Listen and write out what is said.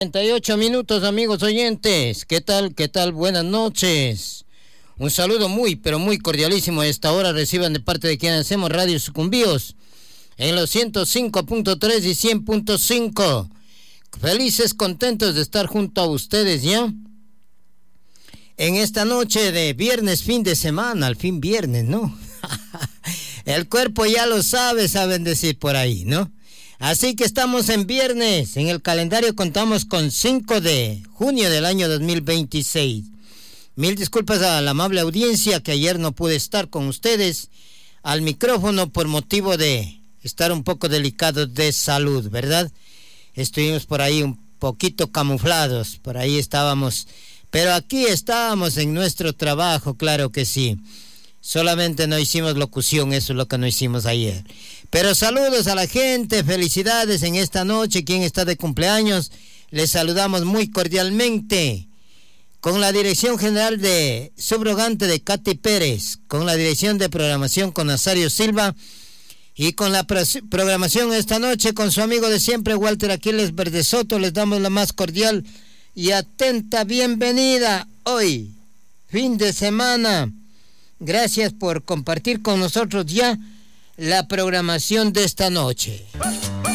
38 minutos, amigos oyentes. ¿Qué tal? ¿Qué tal? Buenas noches. Un saludo muy, pero muy cordialísimo a esta hora. Reciban de parte de quien hacemos Radio Sucumbíos en los 105.3 y 100.5. Felices, contentos de estar junto a ustedes ya. En esta noche de viernes, fin de semana, al fin viernes, ¿no? El cuerpo ya lo sabe, saben decir por ahí, ¿no? Así que estamos en viernes. En el calendario contamos con 5 de junio del año 2026. Mil disculpas a la amable audiencia que ayer no pude estar con ustedes al micrófono por motivo de estar un poco delicados de salud, ¿verdad? Estuvimos por ahí un poquito camuflados, por ahí estábamos, pero aquí estábamos en nuestro trabajo, claro que sí. Solamente no hicimos locución, eso es lo que no hicimos ayer. Pero saludos a la gente, felicidades en esta noche. Quien está de cumpleaños, les saludamos muy cordialmente. Con la dirección general de subrogante de Katy Pérez, con la dirección de programación con Nazario Silva y con la programación esta noche con su amigo de siempre, Walter Aquiles Verdesoto, les damos la más cordial y atenta bienvenida hoy, fin de semana. Gracias por compartir con nosotros ya la programación de esta noche.